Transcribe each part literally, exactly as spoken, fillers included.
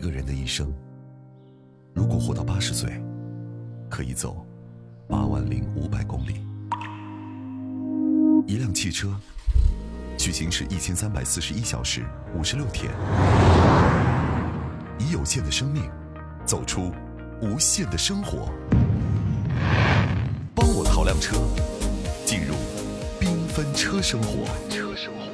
个人的一生，如果活到八十岁，可以走八万零五百公里。一辆汽车去行驶一千三百四十一小时五十六天，以有限的生命走出无限的生活。帮我淘辆车，进入缤纷车生活。车生活。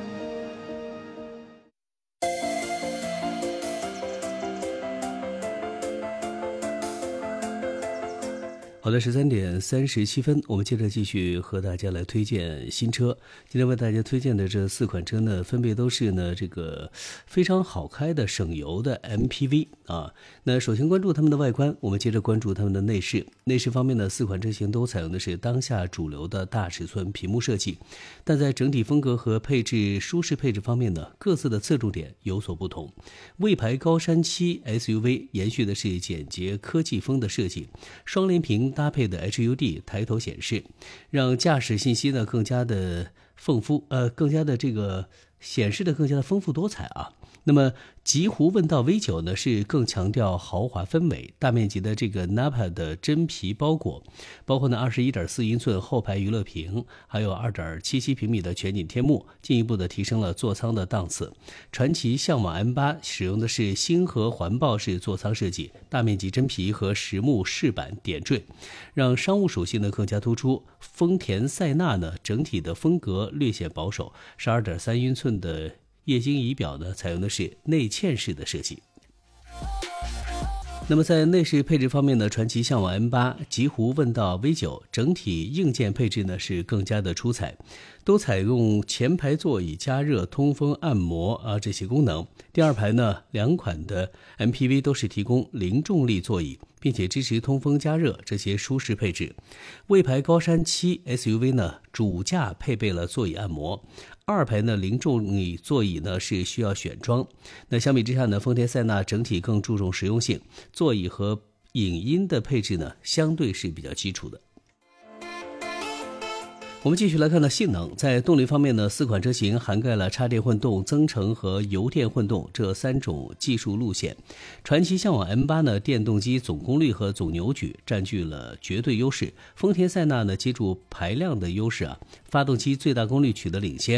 好的，十三点三十七分，我们接着继续和大家来推荐新车。今天为大家推荐的这四款车呢，分别都是呢这个非常好开的省油的 M P V 啊。那首先关注它们的外观，我们接着关注它们的内饰。内饰方面呢，四款车型都采用的是当下主流的大尺寸屏幕设计，但在整体风格和配置、舒适配置方面呢，各自的侧重点有所不同。魏牌高山七 S U V 延续的是简洁科技风的设计，双联屏搭配的 H U D 抬头显示，让驾驶信息呢更加的丰富，呃，更加的这个显示的更加的丰富多彩啊。那么极狐问道 V 九 呢是更强调豪华氛围，大面积的这个 Nappa 的真皮包裹，包括呢 二十一点四英寸后排娱乐屏，还有 二点七七平米的全景天幕，进一步的提升了座舱的档次。传祺向往 M 八 使用的是星河环抱式座舱设计，大面积真皮和实木饰板点缀，让商务属性呢更加突出。丰田塞纳呢整体的风格略显保守， 十二点三英寸的液晶仪表呢采用的是内嵌式的设计。那么在内饰配置方面呢，传祺向往 M 八、极狐问道 V 九 整体硬件配置呢是更加的出彩，都采用前排座椅加热、通风、按摩啊这些功能。第二排呢，两款的 M P V 都是提供零重力座椅，并且支持通风加热这些舒适配置。魏牌高山七 S U V 呢，主驾配备了座椅按摩。二排呢，零重力座椅呢是需要选装。那相比之下呢，丰田塞纳整体更注重实用性，座椅和影音的配置呢相对是比较基础的。我们继续来看到性能，在动力方面呢，四款车型涵盖了插电混动、增程和油电混动这三种技术路线。传祺向往 M 八 呢，电动机总功率和总扭矩占据了绝对优势。丰田塞纳呢，借助排量的优势啊，发动机最大功率取得领先。